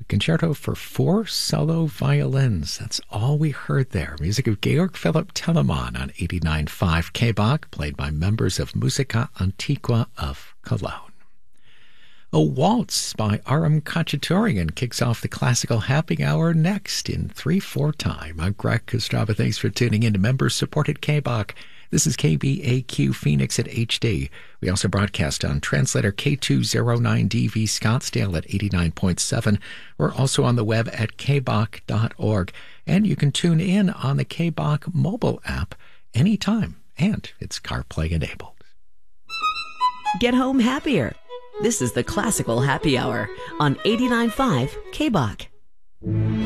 Concerto for 4 solo violins. That's all we heard there. Music of Georg Philipp Telemann on 89.5 KBach, played by members of Musica Antiqua of Cologne. A Waltz by Aram Khachaturian kicks off the classical happy hour next in 3/4 time. I'm Greg Kostrava. Thanks for tuning in to members-supported KBach. This is KBAQ Phoenix at HD. We also broadcast on translator K209DV Scottsdale at 89.7. We're also on the web at kbach.org. And you can tune in on the KBach mobile app anytime. And it's CarPlay enabled. Get home happier. This is the Classical Happy Hour on 89.5 KBach.